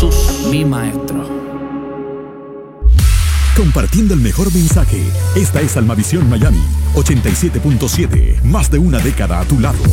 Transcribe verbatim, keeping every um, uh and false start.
Jesús, mi maestro. Compartiendo el mejor mensaje. Esta es Almavisión Miami ochenta y siete punto siete. Más de una década a tu lado.